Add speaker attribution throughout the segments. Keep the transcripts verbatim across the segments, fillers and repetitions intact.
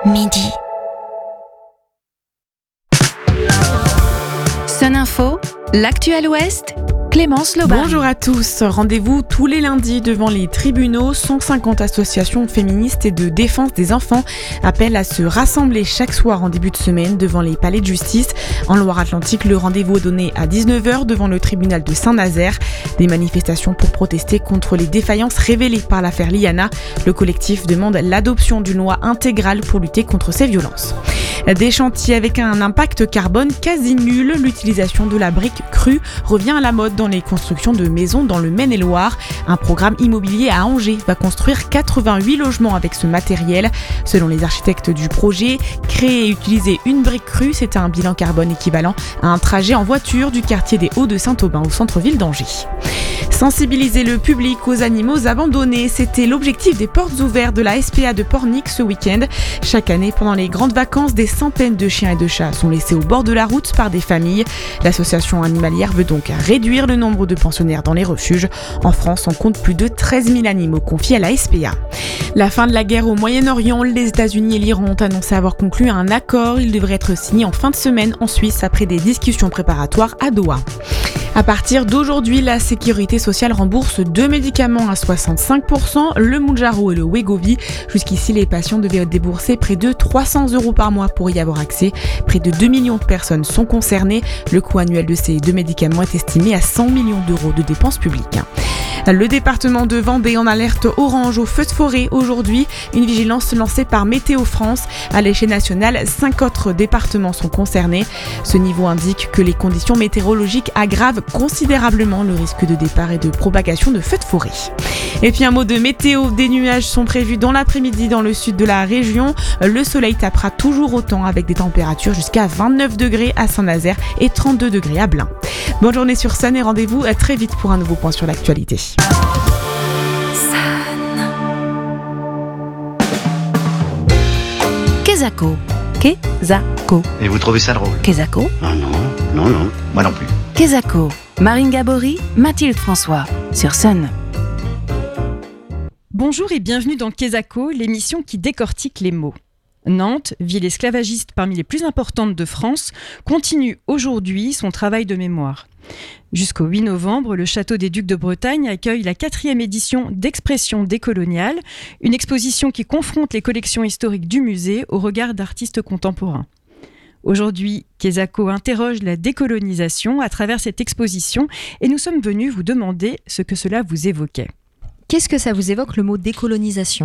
Speaker 1: midi. Sun Info, l'actuel Ouest, Clémence Lobary.
Speaker 2: Bonjour à tous, rendez-vous tous les lundis devant les tribunaux. cent cinquante associations féministes et de défense des enfants appellent à se rassembler chaque soir en début de semaine devant les palais de justice. En Loire-Atlantique, le rendez-vous est donné à dix-neuf heures devant le tribunal de Saint-Nazaire. Des manifestations pour protester contre les défaillances révélées par l'affaire Liana. Le collectif demande l'adoption d'une loi intégrale pour lutter contre ces violences. Des chantiers avec un impact carbone quasi nul, l'utilisation de la brique crue revient à la mode dans les constructions de maisons dans le Maine-et-Loire. Un programme immobilier à Angers va construire quatre-vingt-huit logements avec ce matériel. Selon les architectes du projet, créer et utiliser une brique crue, c'est un bilan carbone équivalent à un trajet en voiture du quartier des Hauts de Saint-Aubin au centre-ville d'Angers. Sensibiliser le public aux animaux abandonnés, c'était l'objectif des portes ouvertes de la S P A de Pornic ce week-end. Chaque année, pendant les grandes vacances, des centaines de chiens et de chats sont laissés au bord de la route par des familles. L'association animalière veut donc réduire le nombre de pensionnaires dans les refuges. En France, on compte plus de treize mille animaux confiés à la S P A. La fin de la guerre au Moyen-Orient, les États-Unis et l'Iran ont annoncé avoir conclu un accord. Il devrait être signé en fin de semaine en Suisse après des discussions préparatoires à Doha. À partir d'aujourd'hui, la sécurité sociale rembourse deux médicaments à soixante-cinq pour cent, le Mounjaro et le Wegovy. Jusqu'ici, les patients devaient débourser près de trois cents euros par mois pour y avoir accès. Près de deux millions de personnes sont concernées. Le coût annuel de ces deux médicaments est estimé à cent millions d'euros de dépenses publiques. Le département de Vendée en alerte orange aux feux de forêt aujourd'hui. Une vigilance lancée par Météo France. À l'échelle nationale, cinq autres départements sont concernés. Ce niveau indique que les conditions météorologiques aggravent considérablement le risque de départ et de propagation de feux de forêt. Et puis un mot de météo, des nuages sont prévus dans l'après-midi dans le sud de la région. Le soleil tapera toujours autant avec des températures jusqu'à vingt-neuf degrés à Saint-Nazaire et trente-deux degrés à Blain. Bonne journée sur Sun et rendez-vous très vite pour un nouveau point sur l'actualité.
Speaker 1: Kezako. Kezako.
Speaker 3: Et vous trouvez ça drôle?
Speaker 1: Kezako.
Speaker 3: Ah non, non, non, moi non plus.
Speaker 1: Kezako. Marine Gabory, Mathilde François, sur Sun.
Speaker 4: Bonjour et bienvenue dans Kezako, l'émission qui décortique les mots. Nantes, ville esclavagiste parmi les plus importantes de France, continue aujourd'hui son travail de mémoire. Jusqu'au huit novembre, le Château des Ducs de Bretagne accueille la quatrième édition d'Expression décoloniale, une exposition qui confronte les collections historiques du musée au regard d'artistes contemporains. Aujourd'hui, Kezako interroge la décolonisation à travers cette exposition et nous sommes venus vous demander ce que cela vous évoquait.
Speaker 5: Qu'est-ce que ça vous évoque le mot décolonisation ?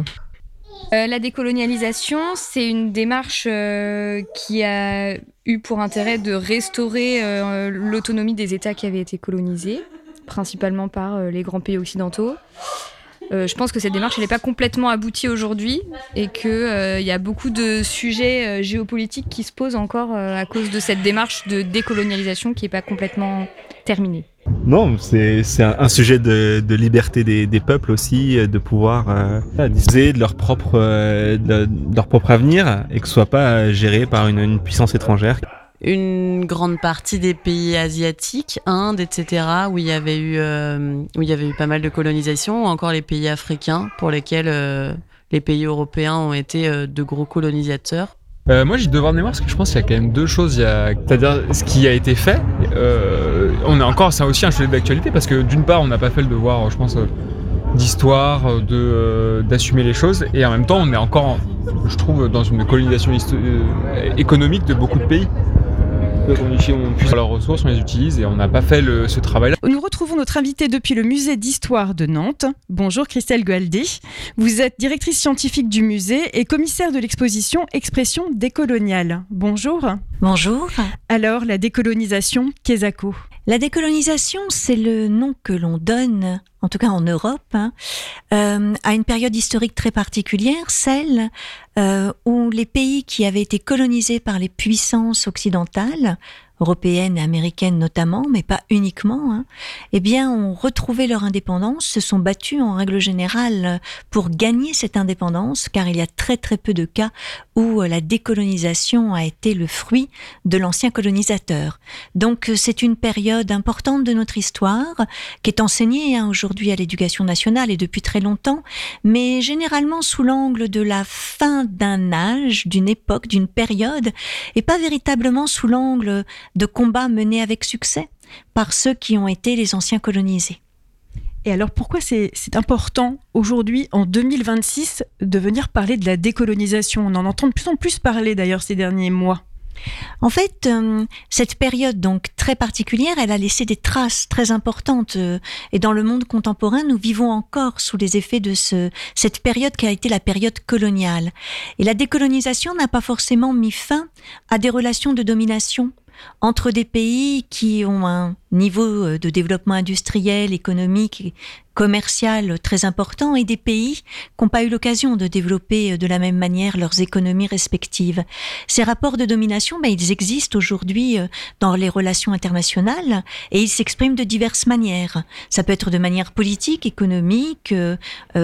Speaker 6: Euh, la décolonialisation, c'est une démarche euh, qui a eu pour intérêt de restaurer euh, l'autonomie des États qui avaient été colonisés, principalement par euh, les grands pays occidentaux. Euh, je pense que cette démarche n'est pas complètement aboutie aujourd'hui et qu'il euh, y a beaucoup de sujets euh, géopolitiques qui se posent encore euh, à cause de cette démarche de décolonialisation qui n'est pas complètement terminée.
Speaker 7: Non, c'est, c'est un, un sujet de, de liberté des, des peuples aussi, de pouvoir euh, disposer de leur propre, euh, de, de leur propre avenir et que ce soit pas géré par une, une puissance étrangère.
Speaker 8: Une grande partie des pays asiatiques, Inde, et cetera, où il y avait eu, euh, où il y avait eu pas mal de colonisation, ou encore les pays africains pour lesquels euh, les pays européens ont été euh, de gros colonisateurs.
Speaker 9: Euh, moi j'ai devoir de mémoire parce que je pense qu'il y a quand même deux choses. Il y a, c'est-à-dire ce qui a été fait. Euh, on est encore, c'est aussi un sujet d'actualité parce que d'une part on n'a pas fait le devoir, je pense, d'histoire, de, euh, d'assumer les choses, et en même temps on est encore, en, je trouve, dans une colonisation histo- euh, économique de beaucoup de pays. On puise leurs ressources, on les utilise et on n'a pas fait le, ce travail-là.
Speaker 4: Nous retrouvons notre invitée depuis le musée d'histoire de Nantes. Bonjour Christelle Gualdé. Vous êtes directrice scientifique du musée et commissaire de l'exposition Expression décoloniale. Bonjour.
Speaker 10: Bonjour.
Speaker 4: Alors, la décolonisation, Kezako.
Speaker 10: La décolonisation, c'est le nom que l'on donne, en tout cas en Europe, hein, euh, à une période historique très particulière, celle euh, où les pays qui avaient été colonisés par les puissances occidentales, européennes et américaines notamment, mais pas uniquement, hein, eh bien, ont retrouvé leur indépendance, se sont battus en règle générale pour gagner cette indépendance, car il y a très très peu de cas où la décolonisation a été le fruit de l'ancien colonisateur. Donc, c'est une période importante de notre histoire qui est enseignée hein, aujourd'hui aujourd'hui à l'éducation nationale et depuis très longtemps, mais généralement sous l'angle de la fin d'un âge, d'une époque, d'une période, et pas véritablement sous l'angle de combats menés avec succès par ceux qui ont été les anciens colonisés.
Speaker 4: Et alors pourquoi c'est, c'est important aujourd'hui, en deux mille vingt-six, de venir parler de la décolonisation ? On en entend de plus en plus parler d'ailleurs ces derniers mois.
Speaker 10: En fait, euh, cette période donc très particulière, elle a laissé des traces très importantes. Euh, et dans le monde contemporain, nous vivons encore sous les effets de ce, cette période qui a été la période coloniale. Et la décolonisation n'a pas forcément mis fin à des relations de domination entre des pays qui ont un niveau de développement industriel, économique et commercial très important et des pays qui n'ont pas eu l'occasion de développer de la même manière leurs économies respectives. Ces rapports de domination, ben, ils existent aujourd'hui dans les relations internationales et ils s'expriment de diverses manières. Ça peut être de manière politique, économique, euh,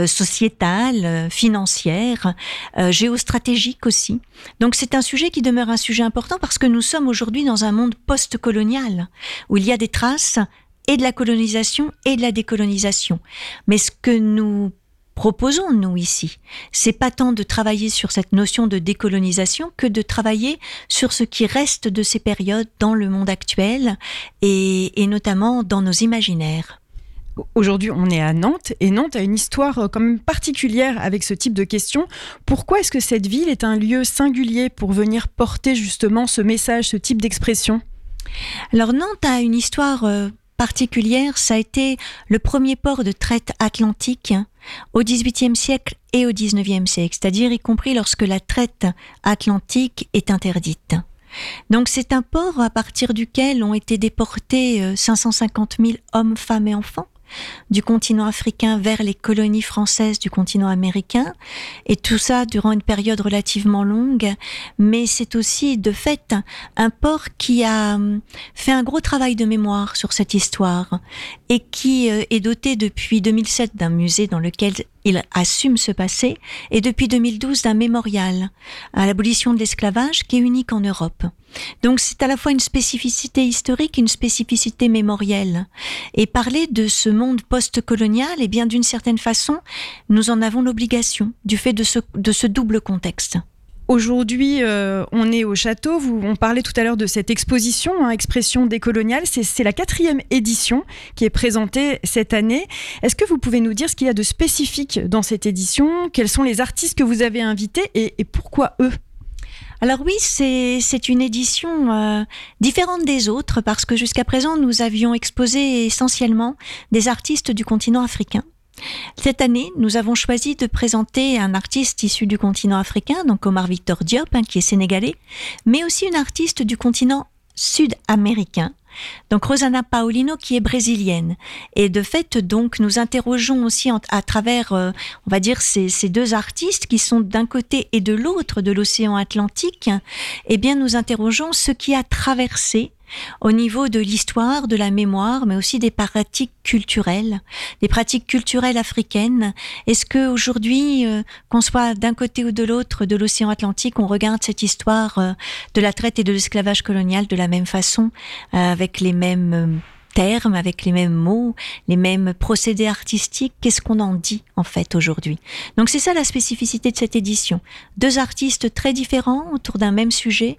Speaker 10: sociétale, financière, euh, géostratégique aussi. Donc c'est un sujet qui demeure un sujet important parce que nous sommes aujourd'hui dans un monde post-colonial où il y a des traces et de la colonisation et de la décolonisation. Mais ce que nous proposons, nous, ici, c'est pas tant de travailler sur cette notion de décolonisation que de travailler sur ce qui reste de ces périodes dans le monde actuel et, et notamment dans nos imaginaires.
Speaker 4: Aujourd'hui, on est à Nantes et Nantes a une histoire quand même particulière avec ce type de questions. Pourquoi est-ce que cette ville est un lieu singulier pour venir porter justement ce message, ce type d'expression ?
Speaker 10: Alors Nantes a une histoire euh, particulière, ça a été le premier port de traite atlantique au dix-huitième siècle et au dix-neuvième siècle, c'est-à-dire y compris lorsque la traite atlantique est interdite. Donc c'est un port à partir duquel ont été déportés euh, cinq cent cinquante mille hommes, femmes et enfants du continent africain vers les colonies françaises du continent américain, et tout ça durant une période relativement longue, mais c'est aussi de fait un port qui a fait un gros travail de mémoire sur cette histoire et qui est doté depuis deux mille sept d'un musée dans lequel il assume ce passé et depuis deux mille douze d'un mémorial à l'abolition de l'esclavage qui est unique en Europe. Donc c'est à la fois une spécificité historique et une spécificité mémorielle. Et parler de ce monde post-colonial, eh bien d'une certaine façon, nous en avons l'obligation du fait de ce, de ce double contexte.
Speaker 4: Aujourd'hui, euh, on est au château. Vous, on parlait tout à l'heure de cette exposition, hein, Expression décoloniale. C'est, c'est la quatrième édition qui est présentée cette année. Est-ce que vous pouvez nous dire ce qu'il y a de spécifique dans cette édition ? Quels sont les artistes que vous avez invités et, et pourquoi eux ?
Speaker 10: Alors oui, c'est, c'est une édition euh, différente des autres parce que jusqu'à présent, nous avions exposé essentiellement des artistes du continent africain. Cette année, nous avons choisi de présenter un artiste issu du continent africain, donc Omar Victor Diop, hein, qui est sénégalais, mais aussi une artiste du continent sud-américain, donc Rosana Paulino, qui est brésilienne. Et de fait, donc, nous interrogeons aussi en, à travers, euh, on va dire, ces, ces deux artistes qui sont d'un côté et de l'autre de l'océan Atlantique, eh bien, nous interrogeons ce qui a traversé au niveau de l'histoire, de la mémoire, mais aussi des pratiques culturelles, des pratiques culturelles africaines. Est-ce que aujourd'hui, euh, qu'on soit d'un côté ou de l'autre de l'océan Atlantique, on regarde cette histoire euh, de la traite et de l'esclavage colonial de la même façon, euh, avec les mêmes euh, termes, avec les mêmes mots, les mêmes procédés artistiques? Qu'est-ce qu'on en dit en fait aujourd'hui? Donc c'est ça la spécificité de cette édition. Deux artistes très différents autour d'un même sujet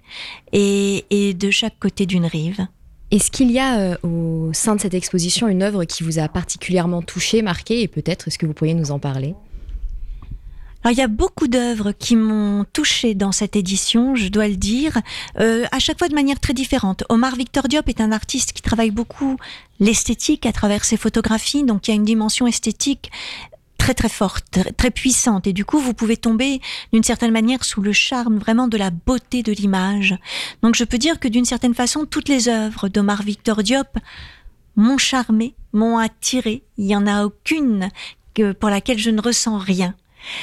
Speaker 10: et, et de chaque côté d'une rive.
Speaker 11: Est-ce qu'il y a euh, au sein de cette exposition une œuvre qui vous a particulièrement touché, marqué, et peut-être est-ce que vous pourriez nous en parler?
Speaker 10: Alors, il y a beaucoup d'œuvres qui m'ont touchée dans cette édition, je dois le dire, euh, à chaque fois de manière très différente. Omar Victor Diop est un artiste qui travaille beaucoup l'esthétique à travers ses photographies, donc il y a une dimension esthétique très très forte, très, très puissante, et du coup vous pouvez tomber d'une certaine manière sous le charme vraiment de la beauté de l'image. Donc je peux dire que d'une certaine façon, toutes les œuvres d'Omar Victor Diop m'ont charmé, m'ont attiré. Il n'y en a aucune que, pour laquelle je ne ressens rien.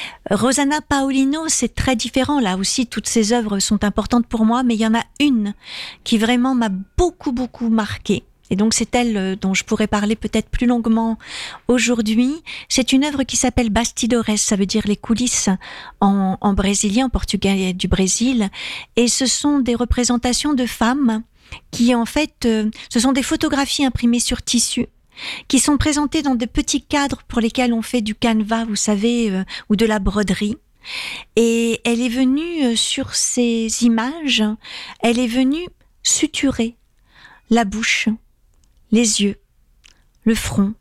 Speaker 10: Rosana Paulino, c'est très différent. Là aussi, toutes ces œuvres sont importantes pour moi, mais il y en a une qui vraiment m'a beaucoup, beaucoup marquée. Et donc, c'est elle dont je pourrais parler peut-être plus longuement aujourd'hui. C'est une œuvre qui s'appelle Bastidores, ça veut dire les coulisses en, en brésilien, en portugais du Brésil. Et ce sont des représentations de femmes qui, en fait, euh, ce sont des photographies imprimées sur tissu qui sont présentées dans de petits cadres pour lesquels on fait du canevas, vous savez, euh, ou de la broderie. Et elle est venue euh, sur ces images, elle est venue suturer la bouche, les yeux, le front,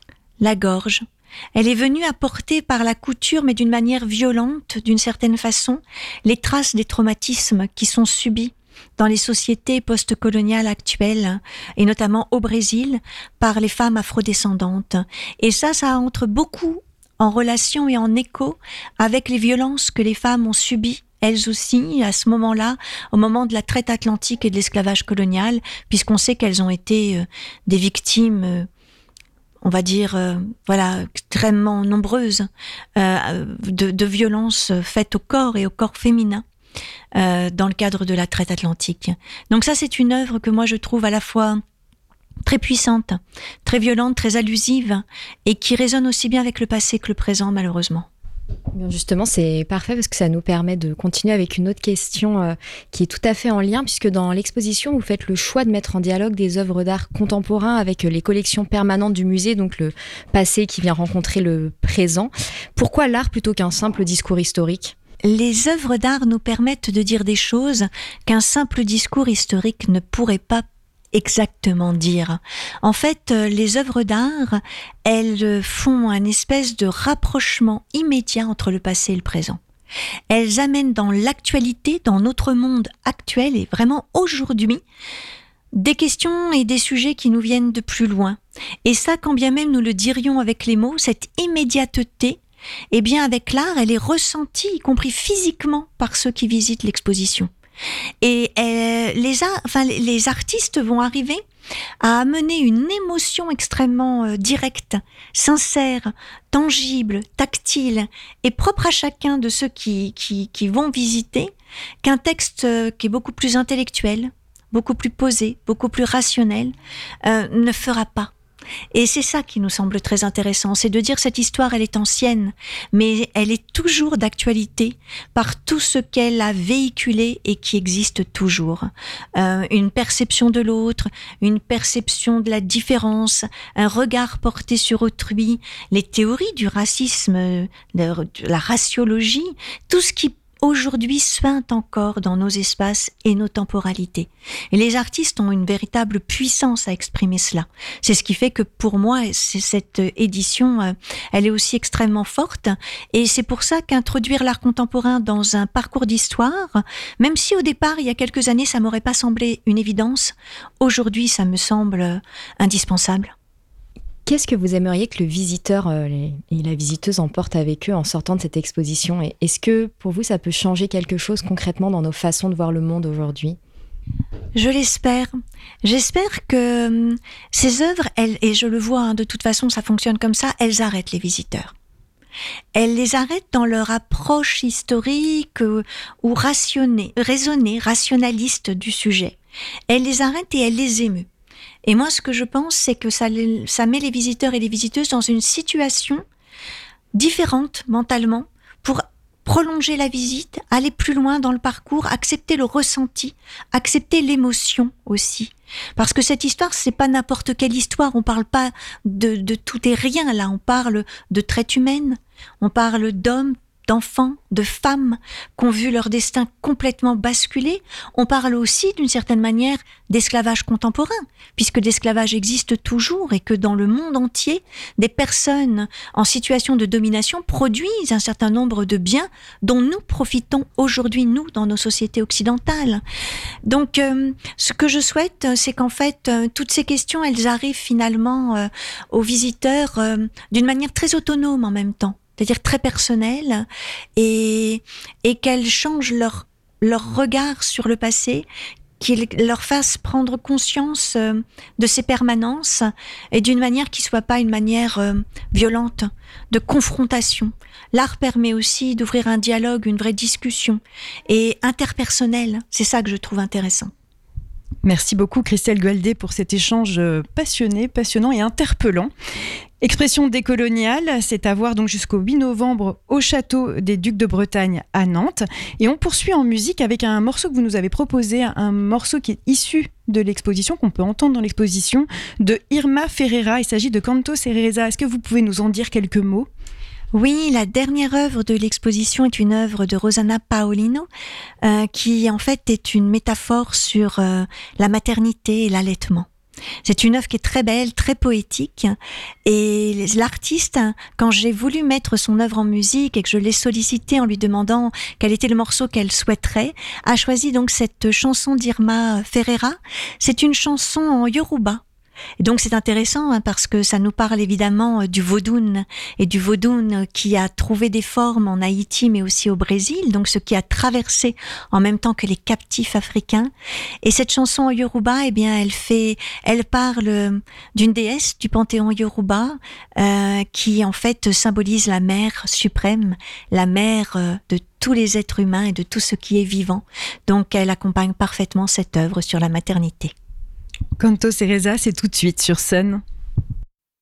Speaker 10: la gorge. Elle est venue apporter par la couture, mais d'une manière violente, d'une certaine façon, les traces des traumatismes qui sont subis dans les sociétés post-coloniales actuelles, et notamment au Brésil, par les femmes afrodescendantes. Et ça, ça entre beaucoup en relation et en écho avec les violences que les femmes ont subies, elles aussi, à ce moment-là, au moment de la traite atlantique et de l'esclavage colonial, puisqu'on sait qu'elles ont été euh, des victimes, euh, on va dire, euh, voilà, extrêmement nombreuses, euh, de, de violences faites au corps et au corps féminin, euh, dans le cadre de la traite atlantique. Donc ça, c'est une œuvre que moi je trouve à la fois très puissante, très violente, très allusive, et qui résonne aussi bien avec le passé que le présent, malheureusement.
Speaker 11: Bien justement, c'est parfait parce que ça nous permet de continuer avec une autre question euh, qui est tout à fait en lien, puisque dans l'exposition, vous faites le choix de mettre en dialogue des œuvres d'art contemporains avec les collections permanentes du musée, donc le passé qui vient rencontrer le présent. Pourquoi l'art plutôt qu'un simple discours historique ?
Speaker 10: Les œuvres d'art nous permettent de dire des choses qu'un simple discours historique ne pourrait pas exactement dire. En fait, les œuvres d'art, elles font un espèce de rapprochement immédiat entre le passé et le présent. Elles amènent dans l'actualité, dans notre monde actuel et vraiment aujourd'hui, des questions et des sujets qui nous viennent de plus loin. Et ça, quand bien même nous le dirions avec les mots, cette immédiateté, eh bien avec l'art, elle est ressentie, y compris physiquement, par ceux qui visitent l'exposition. Et euh, les, a- enfin, les artistes vont arriver à amener une émotion extrêmement euh, directe, sincère, tangible, tactile et propre à chacun de ceux qui, qui, qui vont visiter, qu'un texte euh, qui est beaucoup plus intellectuel, beaucoup plus posé, beaucoup plus rationnel, euh, ne fera pas. Et c'est ça qui nous semble très intéressant, c'est de dire cette histoire, elle est ancienne, mais elle est toujours d'actualité par tout ce qu'elle a véhiculé et qui existe toujours. Euh, une perception de l'autre, une perception de la différence, un regard porté sur autrui, les théories du racisme, de, de la raciologie, tout ce qui aujourd'hui suinte encore dans nos espaces et nos temporalités. Et les artistes ont une véritable puissance à exprimer cela. C'est ce qui fait que pour moi, c'est cette édition, euh, elle est aussi extrêmement forte. Et c'est pour ça qu'introduire l'art contemporain dans un parcours d'histoire, même si au départ, il y a quelques années, ça m'aurait pas semblé une évidence, aujourd'hui, ça me semble euh, indispensable.
Speaker 11: Qu'est-ce que vous aimeriez que le visiteur euh, les, et la visiteuse emportent avec eux en sortant de cette exposition ? Et est-ce que pour vous, ça peut changer quelque chose concrètement dans nos façons de voir le monde aujourd'hui ?
Speaker 10: Je l'espère. J'espère que euh, ces œuvres, elles, et je le vois, hein, de toute façon, ça fonctionne comme ça, elles arrêtent les visiteurs. Elles les arrêtent dans leur approche historique euh, ou rationnée, raisonnée, rationaliste du sujet. Elles les arrêtent et elles les émeut. Et moi, ce que je pense, c'est que ça, ça met les visiteurs et les visiteuses dans une situation différente mentalement pour prolonger la visite, aller plus loin dans le parcours, accepter le ressenti, accepter l'émotion aussi. Parce que cette histoire, c'est pas n'importe quelle histoire. On parle pas de, de tout et rien là. On parle de traite humaine. On parle d'hommes, d'enfants, de femmes qui ont vu leur destin complètement basculer. On parle aussi, d'une certaine manière, d'esclavage contemporain, puisque l'esclavage existe toujours et que dans le monde entier, des personnes en situation de domination produisent un certain nombre de biens dont nous profitons aujourd'hui, nous, dans nos sociétés occidentales. Donc, euh, ce que je souhaite, c'est qu'en fait, euh, toutes ces questions, elles arrivent finalement euh, aux visiteurs euh, d'une manière très autonome en même temps. C'est-à-dire très personnelles, et, et qu'elles changent leur, leur regard sur le passé, qu'ils leur fassent prendre conscience euh, de ces permanences, et d'une manière qui ne soit pas une manière euh, violente, de confrontation. L'art permet aussi d'ouvrir un dialogue, une vraie discussion, et interpersonnelle. C'est ça que je trouve intéressant.
Speaker 4: Merci beaucoup Christelle Gualdé pour cet échange passionné, passionnant et interpellant. Expression décoloniale, c'est à voir donc jusqu'au huit novembre au château des Ducs de Bretagne à Nantes. Et on poursuit en musique avec un morceau que vous nous avez proposé, un morceau qui est issu de l'exposition, qu'on peut entendre dans l'exposition, de Irma Ferreira. Il s'agit de Canto Cereza. Est-ce que vous pouvez nous en dire quelques mots ?
Speaker 10: Oui, la dernière œuvre de l'exposition est une œuvre de Rosanna Paolino, euh, qui en fait est une métaphore sur euh, la maternité et l'allaitement. C'est une œuvre qui est très belle, très poétique, et l'artiste, quand j'ai voulu mettre son œuvre en musique et que je l'ai sollicité en lui demandant quel était le morceau qu'elle souhaiterait, a choisi donc cette chanson d'Irma Ferreira. C'est une chanson en yoruba. Et donc c'est intéressant hein, parce que ça nous parle évidemment euh, du vaudoun et du vaudoun qui a trouvé des formes en Haïti mais aussi au Brésil, donc ce qui a traversé en même temps que les captifs africains. Et cette chanson en yoruba, eh bien elle fait, elle parle euh, d'une déesse du panthéon yoruba euh, qui en fait symbolise la mère suprême, la mère euh, de tous les êtres humains et de tout ce qui est vivant. Donc elle accompagne parfaitement cette œuvre sur la maternité.
Speaker 4: Canto Cereza, c'est tout de suite sur Sun.